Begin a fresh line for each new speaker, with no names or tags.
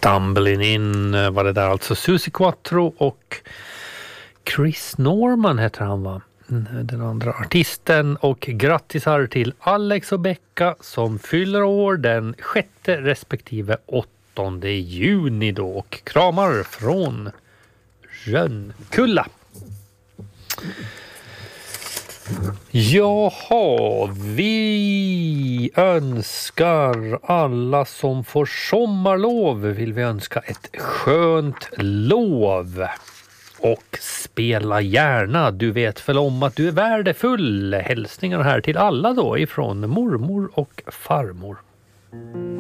Stumbling In var det där, alltså Susie Quattro och Chris Norman heter han, va? Den andra artisten. Och grattisar till Alex och Becca som fyller år den 6 respektive 8 juni då, och kramar från Rönnkulla. Jaha, vi önskar alla som får sommarlov, vill vi önska ett skönt lov. Och spela gärna, du vet väl om att du är värdefull. Hälsningar här till alla då ifrån mormor och farmor.